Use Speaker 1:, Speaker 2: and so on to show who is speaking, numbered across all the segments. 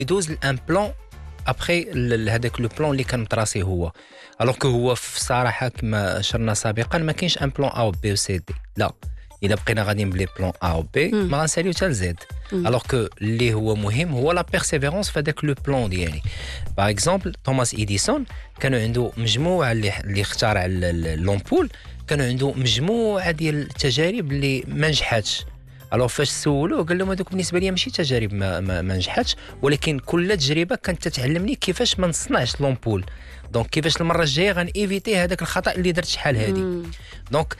Speaker 1: يدوز الان بلان ابخي هذاك لو بلان اللي كان متراسي هو. الوغ كو هو في الصراحه كما اشرنا سابقا ما كاينش ان بلان ا و بي و سي دي، لا. الا بقينا غاديين بلي بلان ا و بي ما غنساليو حتى لزد. الوغ كو اللي هو مهم هو لا بيرسيفيرونس في هذاك لو بلان ديالي. باغ اكزومبل توماس ايديسون كانوا عنده مجموعه اللي اخترع لومبول، كانوا عنده مجموعه ديال التجارب اللي ما نجحاتش. الوغ فاش سولوه قال لهم هذوك بالنسبه لي ماشي تجارب ما نجحاتش، ولكن كل تجربه كانت تتعلمني كيفاش ما نصنعش لومبول. دونك كيفاش المره الجايه غنيفيتي هذاك الخطا اللي درت شحال هادي. دونك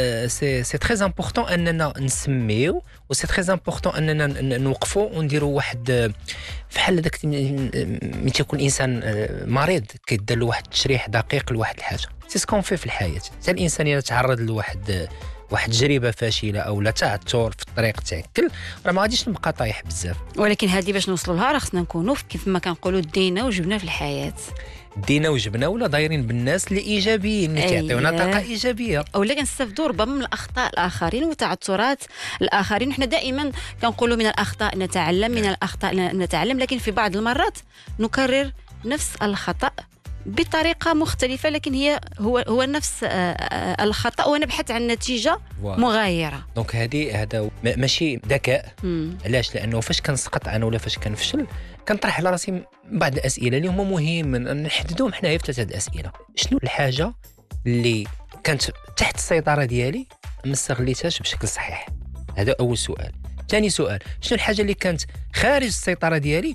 Speaker 1: سي تري امبورطون اننا نسميو، و سي تري امبورطون اننا نوقفوا ونديروا واحد فحال هذاك ملي تيكون انسان مريض كيدير له واحد التشريح دقيق لواحد الحاجه. سي سكون في الحياه. حتى الانسان الا تعرض لواحد تجربه فاشله او لا تعثر في الطريق تاكل، راه ما غاديش نبقى طايح بزاف.
Speaker 2: ولكن هذه باش نوصلوا لها راه خصنا نكونوا كيف ما كنقولوا دينا وجبنا في الحياه.
Speaker 1: دينا وجبنا ولا دايرين بالناس اللي ايجابيين اللي كيعطيونا طاقه ايجابيه،
Speaker 2: اولا كنستافدوا ربما من الاخطاء الاخرين وتعثرات الاخرين. نحن دائما كنقولوا من الاخطاء نتعلم، من الاخطاء نتعلم، لكن في بعض المرات نكرر نفس الخطا بطريقه مختلفه، لكن هو نفس الخطا ونبحث عن نتيجه مغايره.
Speaker 1: دونك هذا ماشي ذكاء. علاش؟ لانه فاش كنسقط انا ولا فاش كنفشل كنطرح على راسي بعض الاسئله اللي هما مهم نحددوهم حنايا في 3 الاسئله. شنو الحاجه اللي كانت تحت السيطره ديالي ما استغليتهاش بشكل صحيح؟ هذا اول سؤال. ثاني سؤال، شنو الحاجه اللي كانت خارج السيطره ديالي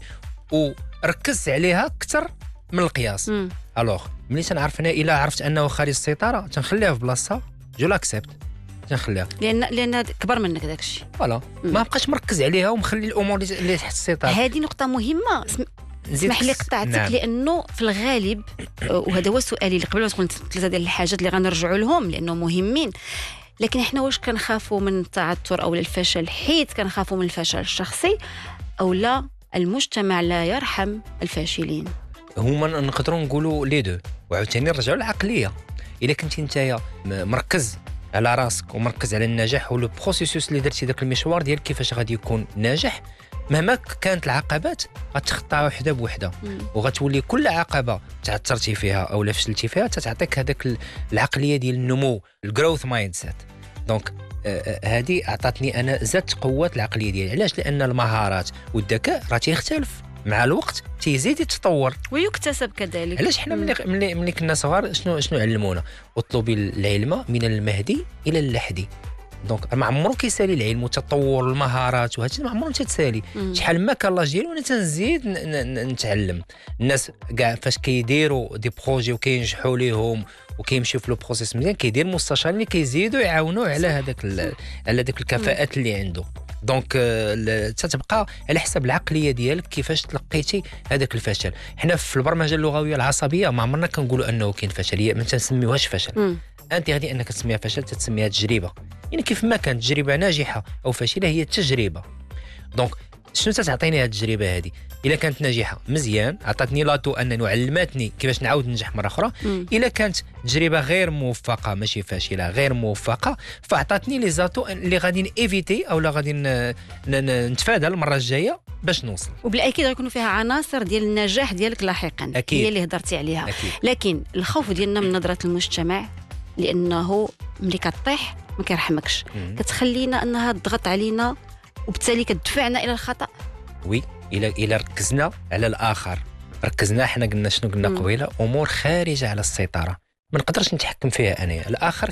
Speaker 1: وركزت عليها اكثر من القياس؟ الوغ ملي تنعرف انا الا عرفت انه خارج السيطره تنخليها في بلاصتها، جو لاكسبت، تنخليها
Speaker 2: لان كبر منك داك الشيء.
Speaker 1: فوالا ما بقاش مركز عليها ومخلي الامور اللي تحت السيطره.
Speaker 2: هذه نقطه مهمه. اسمح لي قطعتك. نعم. لانه في الغالب وهذا هو سؤالي اللي قبل ما تقول 3 ديال الحاجات اللي غنرجعوا لهم لانه مهمين، لكن احنا واش كنخافوا من التعثر او الفشل حيت كنخافوا من الفشل الشخصي، او لا المجتمع لا يرحم الفاشلين؟
Speaker 1: هما نقدروا نقولوا لي دو، وعاوتاني نرجعوا للعقليه. الا كنتي نتايا مركز على راسك ومركز على النجاح ولو بروسيسوس اللي درتي داك المشوار ديال كيفاش غادي يكون ناجح، مهما كانت العقبات غتخطاها وحده بوحده، وغتولي كل عقبه تعثرتي فيها او لا فشلتي فيها تعطيك هذاك العقليه ديال النمو، الجروث مايند سيت. دونك هذه اعطتني انا زادت قوه العقليه ديالي. علاش؟ لان المهارات والذكاء راه تيختلف مع الوقت، تيزيد يتطور
Speaker 2: ويكتسب كذلك.
Speaker 1: علاش حنا ملي كنا صغار شنو علمونا؟ اطلبي العلم من المهدي الى اللحدي. دونك ما عمرو كيسالي العلم وتطور المهارات وهادشي، ما عمرو تتسالي. شحال ما كان لاج ديالي وانا تنزيد نتعلم. الناس كاع فاش كيديروا دي بروجي وكينجحوا ليهم وكيمشيو في لو بروسيس مزيان كيدير مستشارين اللي كيزيدوا يعاونوه على هذاك الكفاءات اللي عنده. دونك تتبقى على حسب العقليه ديالك كيفاش تلقيتي هذاك الفشل. حنا في البرمجه اللغويه العصبيه ما عمرنا كنقولوا انه كاين فشل، هي ما تنسميوهاش فشل. انت غادي انك تسميها فشل تسميها تجربه، يعني كيف ما كانت تجربه ناجحه او فاشله هي تجربه. دونك شنو تعطيني هذه التجربه هذه؟ الا كانت ناجحه مزيان عطاتني لاطو انه علمتني كيفاش نعاود ننجح مره اخرى. الا كانت تجربه غير موفقه ماشي فاشله غير موفقه فاعطاتني لي زاتو اللي غادي ايفيتي او لا غادي نتفادى المره الجايه باش نوصل.
Speaker 2: وبالاكيد غيكونوا فيها عناصر ديال النجاح ديالك لاحقا. أكيد. هي اللي هضرتي عليها.
Speaker 1: أكيد.
Speaker 2: لكن الخوف ديالنا من نظره المجتمع، لانه ملي كطيح ما كيرحمكش، كتخلينا انها تضغط علينا وبالتالي كتدفعنا الى الخطا.
Speaker 1: وي الى ركزنا على الاخر، ركزنا حنا قلنا شنو قلنا قبيله، امور خارجه على السيطره ما نقدرش نتحكم فيها انايا. الاخر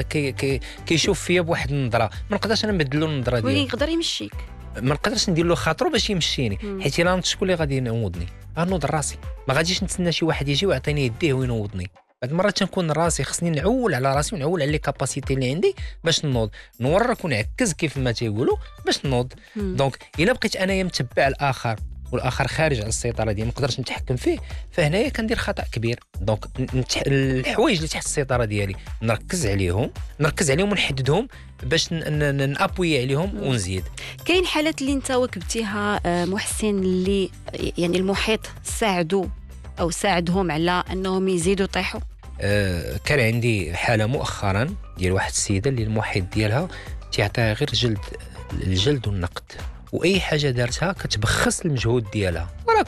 Speaker 1: كيشوف فيا بواحد النظره ما نقدرش انا نبدل له النظره ديالي.
Speaker 2: يقدر يمشيك،
Speaker 1: ما نقدرش ندير له خاطرو باش يمشيني، حيت الا شكون اللي غادي ينوضني؟ غنوض راسي. ما غاديش نتسنى شي واحد يجي ويعطيني يديه وينوضني. بعض المرات تنكون راسي خصني نعول على راسي ونعول على لي كاباسيتي اللي عندي باش نوض، نورك ونعكز كيف ما تيقولوا باش نوض. دونك الا بقيت انايا متبع الاخر والاخر خارج على السيطره ديالي ما نقدرش نتحكم فيه، فهنايا كندير خطا كبير. دونك الحوايج اللي تحت السيطره ديالي نركز عليهم ونحددهم باش نابوي عليهم ونزيد.
Speaker 2: كاين حالات اللي انت واكبتيها محسن اللي يعني المحيط ساعدوا او ساعدهم على انهم يزيدوا يطيحوا؟
Speaker 1: كان عندي حاله مؤخرا ديال واحد السيده اللي المحيط ديالها تيعطيها غير الجلد والنقد، واي حاجه دارتها كتبخس المجهود ديالها. راك